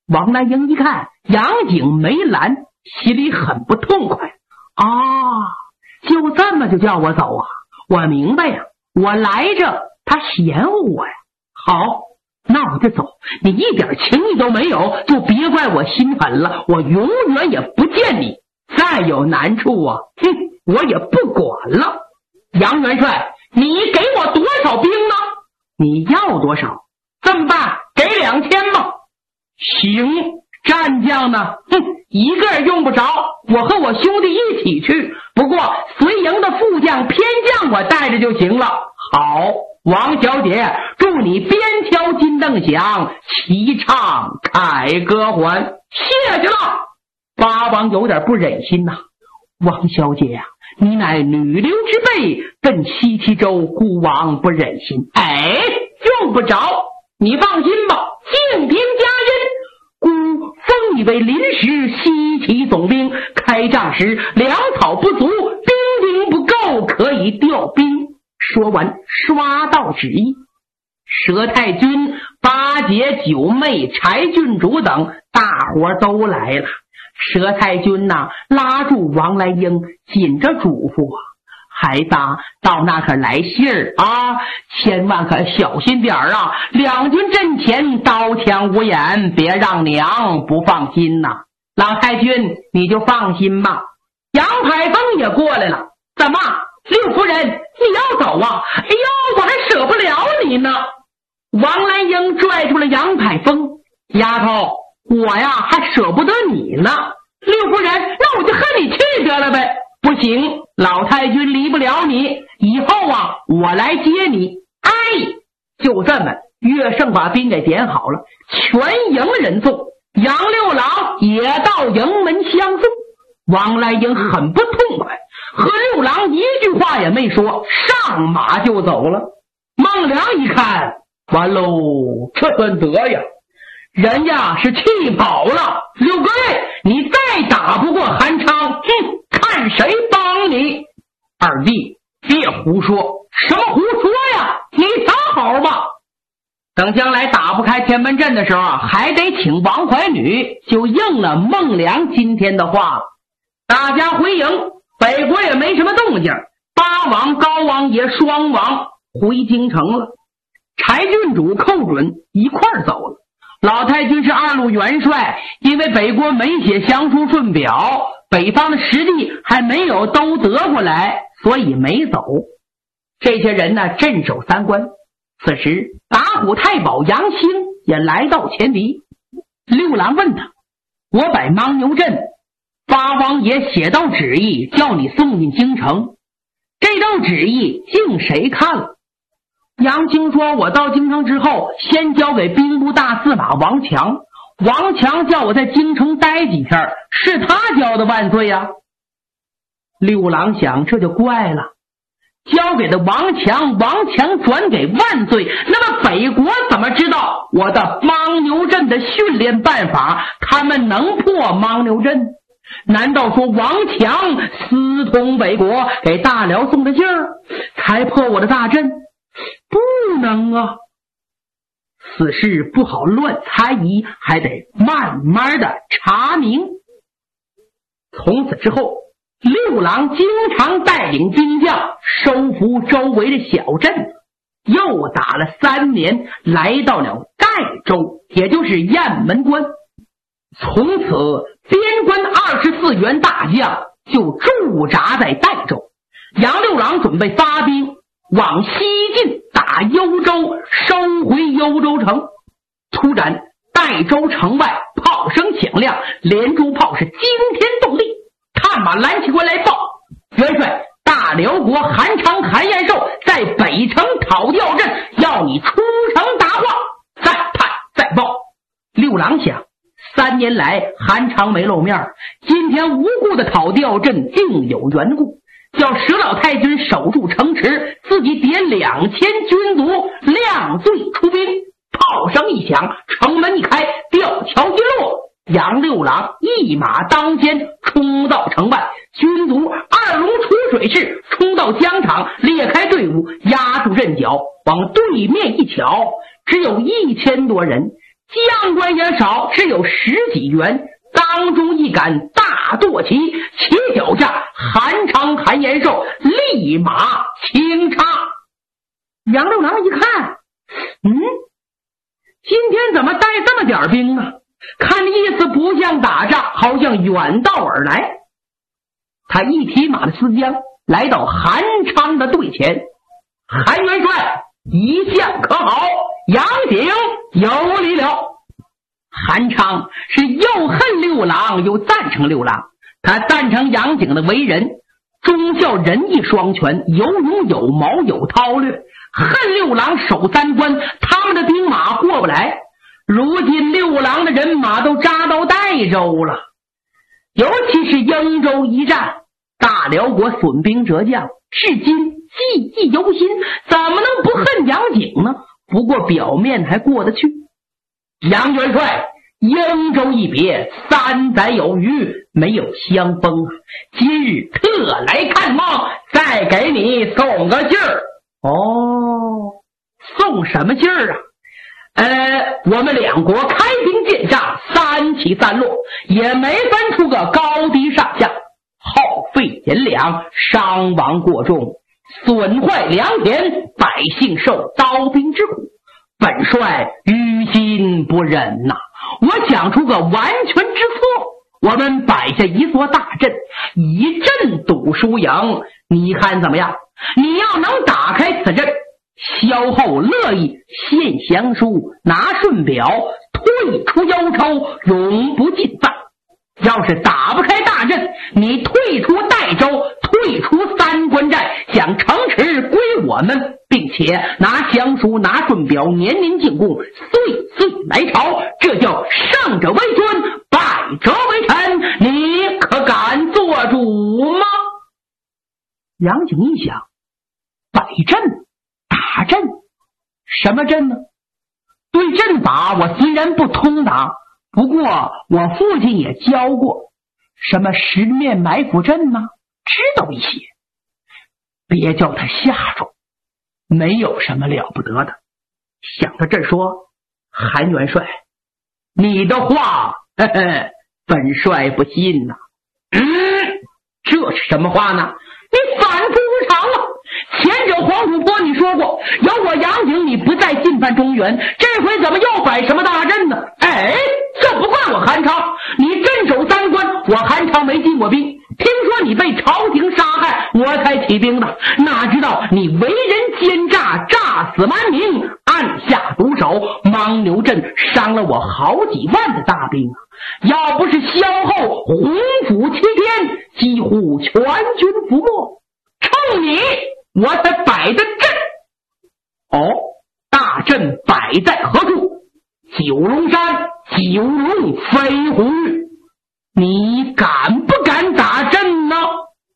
王兰英一看杨景没拦，心里很不痛快。就这么就叫我走啊？我明白呀，我来着他嫌我呀。好，那我就走，你一点情义都没有，就别怪我心狠了，我永远也不见你。再有难处啊，我也不管了。杨元帅，你给我多少兵呢？你要多少？这么办，给2000吧。行，战将呢？一个也用不着，我和我兄弟一起去。不过随营的副将、偏将我带着就行了。好，王小姐，祝你边挑金灯响，齐唱凯歌还。谢谢了。八王有点不忍心呐。王小姐呀，你乃女流之辈，奔西岐州，孤王不忍心。用不着，你放心吧。敬天加音，孤封你为临时西岐总兵，开仗时粮草不足，兵丁不够，可以调兵。说完刷到旨意。佘太君、八姐、九妹、柴郡主等大伙都来了。佘太君呐，拉住王来英，紧着嘱咐孩子到那可来信儿啊，千万可小心点啊！两军阵前刀枪无眼，别让娘不放心呐。老太君你就放心吧。杨排风也过来了。怎么，六夫人你要走啊？我还舍不了你呢。王兰英拽住了杨排风。丫头，我呀还舍不得你呢。六夫人，那我就和你去得了呗。不行，老太君离不了你，以后我来接你。就这么，岳胜把兵给点好了，全营人送。杨六郎也到营门相送。王来英很不痛快，和六郎一句话也没说，上马就走了。孟良一看，完喽，这算得呀，人家是气跑了。六哥你再打不过韩昌，看谁帮你。二弟别胡说。什么胡说呀？你打好吧。等将来打不开天门阵的时候还得请王怀女，就应了孟良今天的话了。大家回营，北国也没什么动静，八王、高王爷双王回京城了。柴郡主、寇准一块儿走了。老太君是二路元帅，因为北国没写降书顺表，北方的实力还没有都得过来，所以没走。这些人呢，镇守三关。此时打虎太保杨兴也来到前敌。六郎问他，我摆牦牛阵，八王爷写道旨意叫你送进京城，这道旨意竟谁看了？杨兴说，我到京城之后先交给兵部大司马王强，王强叫我在京城待几天，是他交的万岁呀。六郎想，这就怪了，交给的王强，王强转给万岁，那么北国怎么知道我的牦牛阵的训练办法？他们能破牦牛阵？难道说王强私通北国，给大辽送的信儿，才破我的大阵？不能啊，此事不好乱猜疑，还得慢慢的查明。从此之后，六郎经常带领兵将收服周围的小镇，又打了3年，来到了代州，也就是雁门关。从此边关24员大将就驻扎在代州。杨六郎准备发兵往西进，打幽州，收回幽州城。突然代州城外炮声响亮，连珠炮是惊天动地。探马蓝旗官来报，元帅，大辽国韩昌、韩延寿在北城讨调阵，要你出城答话。再探再报。六郎想，3年来韩昌没露面，今天无故的讨调阵定有缘故，叫佘老太君守住城池，自己点2000军卒亮罪出兵。炮声一响，城门一开，吊桥一落，杨六郎一马当先冲到城外，军卒2龙出水式冲到疆场，裂开队伍，压住阵脚，往对面一瞧，只有1000多人。 将官也少，只有10几员，当中一杆大舵旗，旗脚下韩昌、韩延寿立马清插。杨六郎一看，今天怎么带这么点兵啊？看意思不像打仗，好像远道而来。他一提马的丝缰，来到韩昌的队前。韩元帅一向可好？杨景有礼了。韩昌是又恨六郎又赞成六郎，他赞成杨景的为人，忠孝仁义双全，有勇有谋有韬略，恨六郎守3关，他们的兵马过不来。如今六郎的人马都扎到代州了，尤其是英州一战，大辽国损兵折将，至今记忆犹新，怎么能不恨杨景呢？不过表面还过得去。杨元帅，英州一别3载有余，没有相逢啊，今日特来看望，再给你送个信儿。送什么信儿啊？我们两国开兵见上，3起3落，也没分出个高低上下，耗费银两，伤亡过重，损坏良田，百姓受刀兵之苦，本帅于心不忍呐。我想出个完全之策，我们摆下一座大阵，以阵赌输赢，你看怎么样？你要能打开此阵，萧后乐意献降书，拿顺表，退出幽州，永不进犯。要是打不开大阵，你退出代州，退出3关寨，将城池归我们，并且拿降书，拿顺表，年年进贡，岁岁来朝，这叫胜者为尊，败者为臣，你可敢做主吗？杨景一想，摆阵打阵，什么阵呢？对阵法我虽然不通达，不过我父亲也教过，什么十面埋伏阵呢，知道一些。别叫他吓住，没有什么了不得的。想到这说，韩元帅，你的话本帅不信呐。这是什么话呢？你反复无常了。前者黄土坡你说过，有我杨景你不再进犯中原，这回怎么又摆什么大阵呢？这不怪我韩昌，你镇守3关，我韩昌没进过兵，听说你被朝廷杀害，我才起兵的，哪知道你为人奸诈，诈死蛮民，暗下毒手，牦牛镇伤了我好几万的大兵啊！要不是萧后洪府齐天，几乎全军覆没，冲你我才摆的阵。大阵摆在何处？九龙山，九龙飞虎域，你敢不敢打阵呢？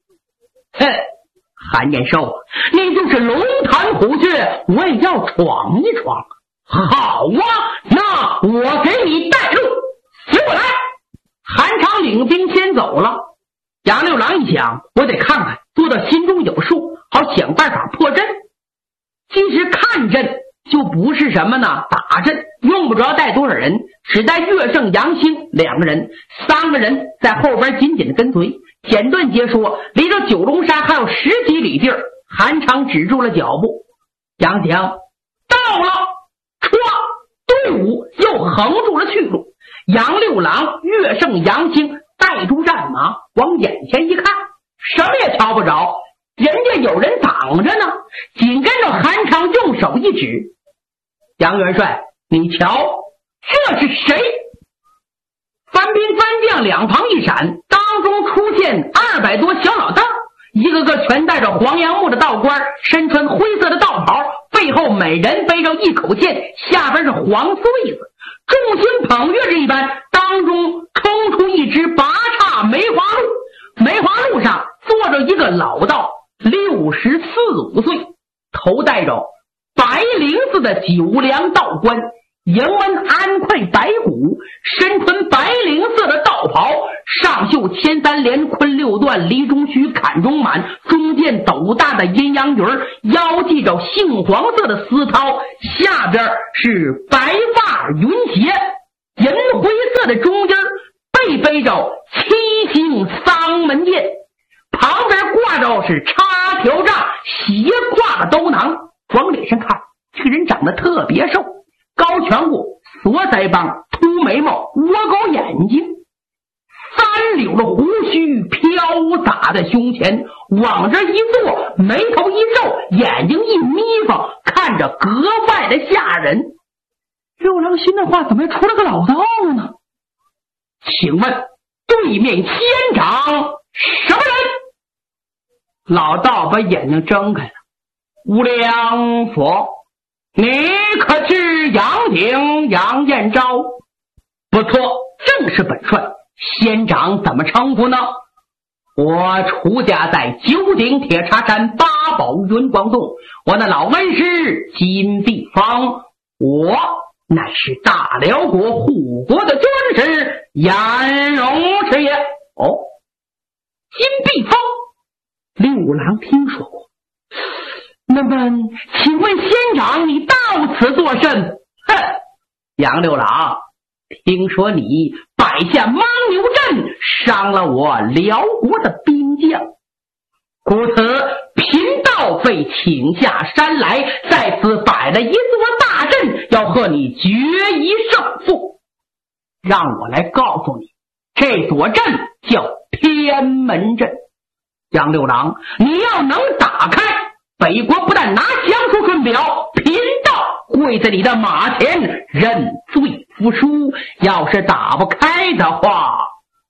韩延寿，你就是龙潭虎穴，我也要闯一闯。好啊，那我给你带路，随我来。韩昌领兵先走了。杨六郎一想，我得看看，做到心中有数，好想办法破阵。其实看阵就不是什么呢，打阵用不着带多少人，只带岳胜、杨兴2个人，3个人在后边紧紧的跟随。简短截说，离着九龙山还有10几里地儿，韩昌止住了脚步。杨景到了，队伍又横住了去路。杨六郎、岳胜、杨兴带住战马，往眼前一看，什么也瞧不着，人家有人挡着呢。紧跟着韩昌用手一指，杨元帅，你瞧，这是谁？番兵番将两旁一闪，当中出现200多小老道，一个个全戴着黄杨木的道冠，身穿灰色的道袍，背后每人背着一口剑，下边是黄穗子，众星捧月这一般，当中冲出一只拔叉梅花鹿，梅花鹿上坐着一个老道，64、5岁，头戴着白绫子的九梁道冠，迎门安块白骨，身穿白绫色的道袍，上上绣前三连，坤六段，离中虚，坎中满，中间斗大的阴阳鱼，腰系着杏黄色的丝绦，下边是白发云鞋，银灰色的中间背背着七星丧门剑，旁边挂着是插条杖，斜挂个兜囊。往脸上看，这个人长得特别瘦，高颧骨，锁腮帮，秃眉毛，窝狗眼睛，三绺的胡须飘洒在胸前，往这一坐，眉头一皱，眼睛一眯缝，看着格外的吓人。六郎心的话怎么出了个老道呢？请问对面仙长什么人？老道把眼睛睁开了。无量佛，你可知杨景杨彦昭？不错，正是本帅。仙长怎么称呼呢？我出家在九鼎铁叉山八宝云光洞，我的老恩师金碧峰，我乃是大辽国护国的军师颜荣师爷。哦，金碧峰，六郎听说过。那么请问仙长你到此作甚？哼，杨六郎，听说你摆下牦牛阵，伤了我辽国的兵将，故此贫道费请下山来，在此摆了一座大阵，要和你决一胜负。让我来告诉你，这座阵叫天门阵。杨六郎，你要能打开，北国不但拿降书顺表，贫道跪在你的马前认罪服输。要是打不开的话，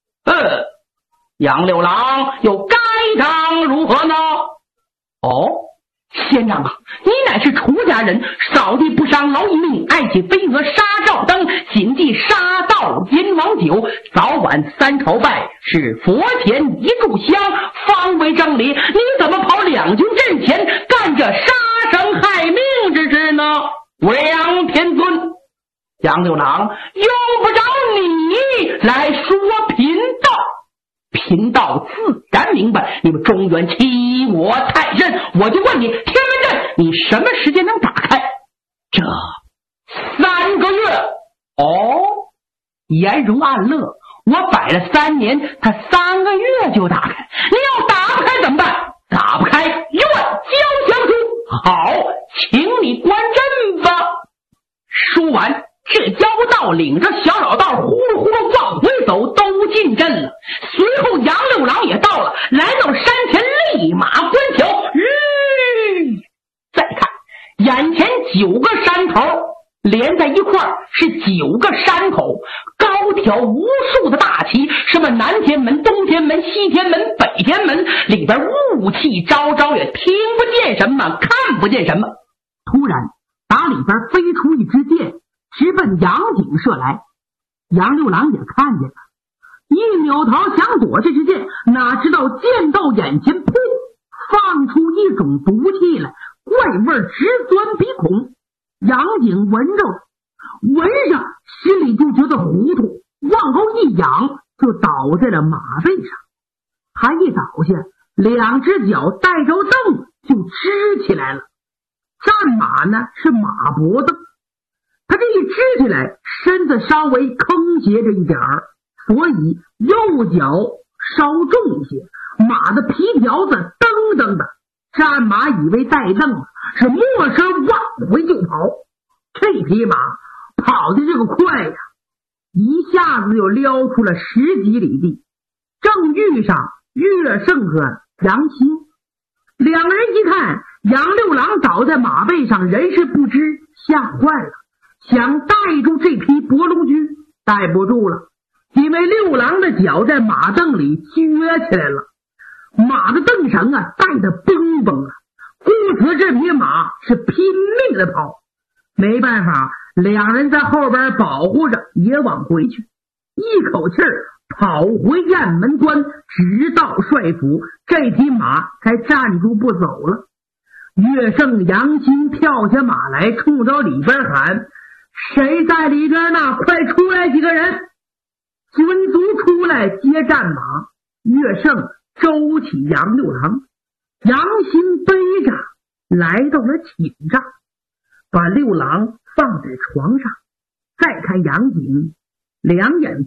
杨六郎又该当如何呢？哦，仙长啊，你乃是出家人，扫地不伤蝼蚁命，爱惜飞蛾杀照灯，谨记杀道阎王酒，早晚三朝拜，是佛前一炷香，方为正理。你怎么跑两军阵前干这杀生害命之事呢？无量天尊，杨六郎用不着你来说贫道，贫道自然明白你们中原欺我太甚。我就问你，天门阵你什么时间能打开？这3个月。哦，颜荣暗乐，我摆了3年，他3个月就打开。你要打不开怎么办？打不开，愿交降书。好，请你观阵吧。说完，这妖道领着小老道呼噜呼噜往回走，都进阵了。随后杨六郎也到了，来到山前立马观条。再看眼前9个山头连在一块儿，是9个山口，高挑无数的大旗，什么南天门、东天门、西天门、北天门，里边雾气昭昭，也听不见什么，看不见什么。突然打里边飞出一支箭，直奔杨景射来。杨六郎也看见了，一扭头想躲这支箭，哪知道箭到眼前，噗，放出一种毒气来，怪味直钻鼻孔。杨景闻着心里就觉得糊涂，往后一仰，就倒在了马背上。他一倒下，2只脚带着蹬就支起来了。战马呢是马脖子，他这一支起来，身子稍微坑斜着一点儿，所以右脚稍重一些，马的皮条子蹬蹬的。战马以为带蹬了，是没声往回就跑。这匹马跑的这个快呀，一下子就撩出了10几里地，正遇上岳胜和杨欣。2个人一看杨六郎倒在马背上，人事不知，吓坏了，想带住这匹伯龙驹，带不住了，因为六郎的脚在马蹬里撅起来了，马的蹬绳啊带得崩崩了，故此这匹马是拼命的跑。没办法，2人在后边保护着，也往回去，一口气儿跑回雁门关，直到帅府，这匹马才站住不走了。岳胜杨欣跳下马来，冲着里边喊：谁在里边呢？快出来几个人！军卒出来接战马，岳胜周起杨六郎，杨兴背着来到了寝帐，把六郎放在床上，再看杨景两眼